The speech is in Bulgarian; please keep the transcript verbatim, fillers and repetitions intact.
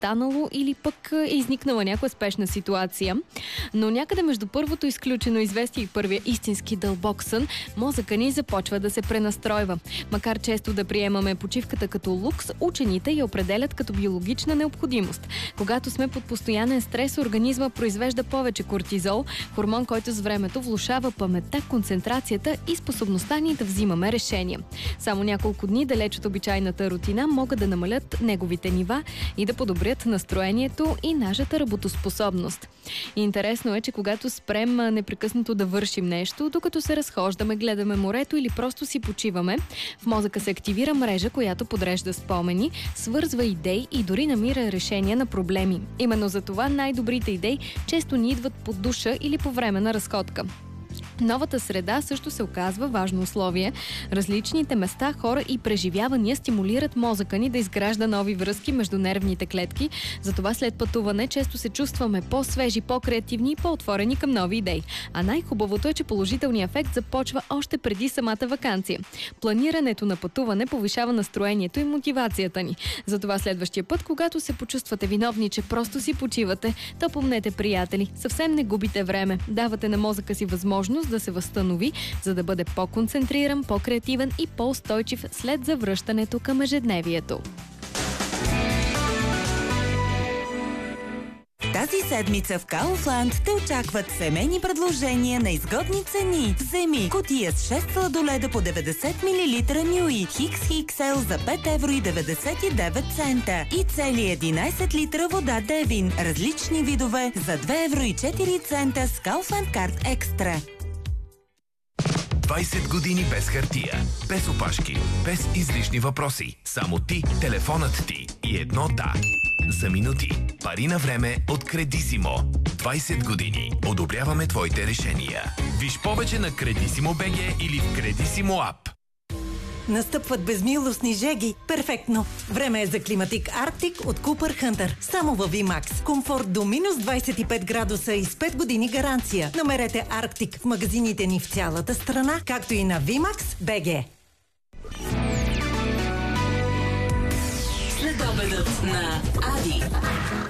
станало или пък е изникнала някаква спешна ситуация. Но някъде между първото изключено известие и първия истински дълбок сън, мозъка ни започва да се пренастройва. Макар често да приемаме почивката като лукс, учените я определят като биологична необходимост. Когато сме под постоянен стрес, организма произвежда повече кортизол, хормон, който с времето влошава паметта, концентрацията и способността ни да взимаме решения. Само няколко дни далеч от обичайната рутина могат да намалят неговите нива и да подобрят настроението и нашата работоспособност. И интересно е, че когато спрем непрекъснато да вършим нещо, докато се разхождаме, гледаме морето или просто си почиваме, в мозъка се активира мрежа, която подрежда спомени, свързва идеи и дори намира решения на проблеми. Именно за това най-добрите идеи често ни идват по душа или по време на разходка. Новата среда също се оказва важно условие. Различните места, хора и преживявания стимулират мозъка ни да изгражда нови връзки между нервните клетки. Затова след пътуване често се чувстваме по-свежи, по-креативни и по-отворени към нови идеи. А най-хубавото е, че положителният ефект започва още преди самата ваканция. Планирането на пътуване повишава настроението и мотивацията ни. Затова следващия път, когато се почувствате виновни, че просто си почивате, то помнете, приятели, съвсем не губите време. Давате на мозъка си възможност да се възстанови, за да бъде по-концентриран, по-креативен и по-устойчив след завръщането към ежедневието. Тази седмица в Kaufland те очакват семейни предложения на изгодни цени. Вземи кутия с шест сладоледа по деветдесет милилитра Нюи Хикс Икс Ел за пет евро и деветдесет и девет цента и цели единайсет литра вода Девин, различни видове за две евро и четири цента с Kaufland Card Extra. двайсет години без хартия, без опашки, без излишни въпроси. Само ти, телефонът ти и едно да. За минути. Пари на време от Кредисимо. двайсет години. Одобряваме твоите решения. Виж повече на Кредисимо БГ или в Кредисимо ап. Настъпват безмилостни жеги. Перфектно! Време е за климатик Арктик от Купър Хънтър. Само във VMAX. Комфорт до минус двайсет и пет градуса и с пет години гаранция. Намерете Арктик в магазините ни в цялата страна, както и на VMAX БГ. Следобедът на Ади.